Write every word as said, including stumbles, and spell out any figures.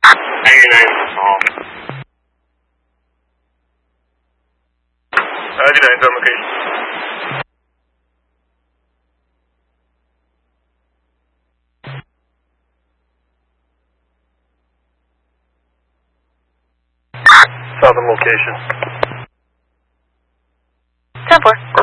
ninety-nine is small. ninety-nine's on location. Southern location. ten four.